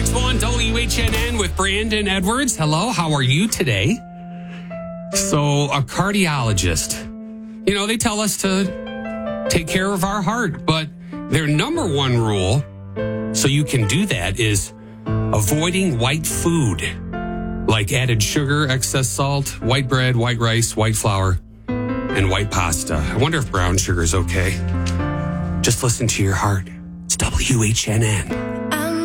106.1 WHNN with Brandon Edwards. Hello, how are you today? So, a cardiologist, they tell us to take care of our heart, but their number one rule, so you can do that, is avoiding white food, like added sugar, excess salt, white bread, white rice, white flour, and white pasta. I wonder if brown sugar is okay. Just listen to your heart. It's WHNN.